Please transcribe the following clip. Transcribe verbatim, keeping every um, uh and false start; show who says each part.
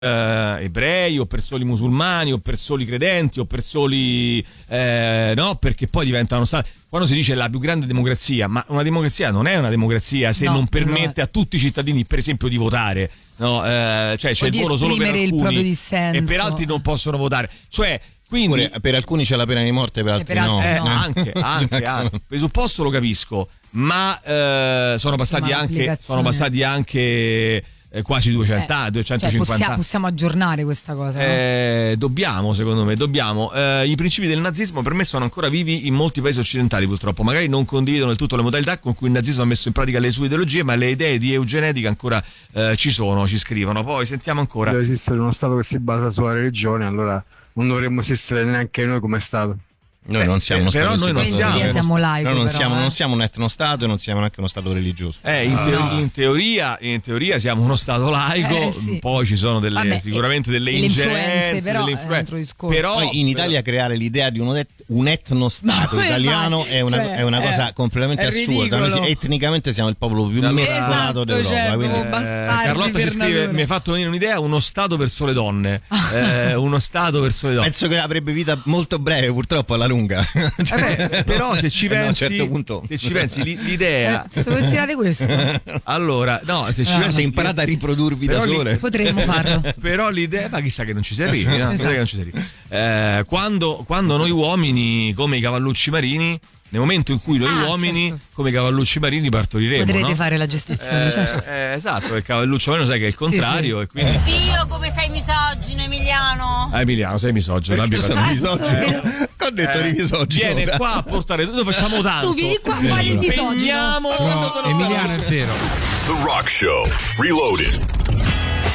Speaker 1: eh, ebrei o per soli musulmani o per soli credenti o per soli eh, no, perché poi diventano stati. Quando si dice la più grande democrazia, ma una democrazia non è una democrazia se no, non permette no. a tutti i cittadini, per esempio, di votare. No, eh, cioè c'è o il voto solo per alcuni
Speaker 2: il proprio dissenso.
Speaker 1: E per altri non possono votare. Cioè, quindi
Speaker 3: Pure, per alcuni c'è la pena di morte, per altri, per altri no.
Speaker 1: Eh, no. Anche, anche, anche. Il presupposto lo capisco, ma eh, sono passati sì, anche sono passati anche eh, quasi duecento anni, eh, duecentocinquanta
Speaker 2: cioè possiamo, possiamo aggiornare questa cosa, no?
Speaker 1: eh, dobbiamo, secondo me, dobbiamo eh, i principi del nazismo per me sono ancora vivi in molti paesi occidentali, purtroppo magari non condividono del tutto le modalità con cui il nazismo ha messo in pratica le sue ideologie, ma le idee di eugenetica ancora eh, ci sono, ci scrivono. Poi sentiamo ancora.
Speaker 4: Deve esistere uno Stato che si basa sulla religione, allora non dovremmo esistere neanche noi come Stato.
Speaker 3: Noi non siamo uno
Speaker 1: però
Speaker 3: stato
Speaker 1: noi non siamo,
Speaker 2: siamo laico,
Speaker 3: noi non,
Speaker 2: però,
Speaker 3: siamo,
Speaker 2: eh.
Speaker 3: non siamo un etnostato e non siamo neanche uno stato religioso.
Speaker 1: Eh, in, teo-
Speaker 2: no.
Speaker 1: in, teoria, in teoria siamo uno stato laico,
Speaker 2: eh, sì.
Speaker 1: poi ci sono delle,
Speaker 2: Vabbè,
Speaker 1: sicuramente delle,
Speaker 2: delle
Speaker 1: ingerenze,
Speaker 2: influenze, però,
Speaker 1: delle influ-
Speaker 2: è un altro discorso.
Speaker 1: però
Speaker 3: poi in Italia creare l'idea di un, et- un etnostato
Speaker 2: no,
Speaker 3: italiano è una,
Speaker 2: cioè,
Speaker 3: è una cosa
Speaker 2: è,
Speaker 3: completamente
Speaker 2: è
Speaker 3: assurda. Noi si- etnicamente siamo il popolo più mescolato
Speaker 2: esatto,
Speaker 3: d'Europa.
Speaker 2: cioè,
Speaker 3: quindi...
Speaker 2: eh,
Speaker 1: Carlotta ci scrive: mi ha fatto venire un'idea, uno stato verso le donne. eh, uno stato verso le donne.
Speaker 3: Penso che avrebbe vita molto breve, purtroppo, alla lunga.
Speaker 1: Cioè, eh beh, però se ci pensi,
Speaker 3: no, a un certo punto.
Speaker 1: se ci pensi l'idea,
Speaker 2: eh, se vuoi tirare questo,
Speaker 1: allora no, se ci
Speaker 3: ah,
Speaker 1: pensi,
Speaker 3: se imparate a riprodurvi da sole,
Speaker 2: potremmo farlo.
Speaker 1: Però l'idea, ma chissà che non ci si arrivi, no?
Speaker 2: Esatto.
Speaker 1: Chissà che non ci si arrivi. Eh, quando, quando noi uomini, come i cavallucci marini, nel momento in cui noi
Speaker 2: ah,
Speaker 1: uomini,
Speaker 2: certo.
Speaker 1: come i cavallucci marini, partoriremo.
Speaker 2: Potrete
Speaker 1: no?
Speaker 2: fare la gestazione,
Speaker 1: eh,
Speaker 2: certo.
Speaker 1: Eh, esatto, il cavalluccio marino sai che è il contrario,
Speaker 2: sì,
Speaker 1: e quindi.
Speaker 5: Dio, come sei misogino, Emiliano.
Speaker 1: Ah, Emiliano, sei misogino.
Speaker 3: Perché sono misogino.
Speaker 2: Eh.
Speaker 3: Che ho detto
Speaker 1: eh,
Speaker 3: di misogino?
Speaker 1: Viene qua a portare, noi facciamo tanto.
Speaker 2: Tu vieni qua a fare il misogino.
Speaker 1: Impegniamo.
Speaker 6: No, Emiliano è zero.
Speaker 7: The Rock Show Reloaded.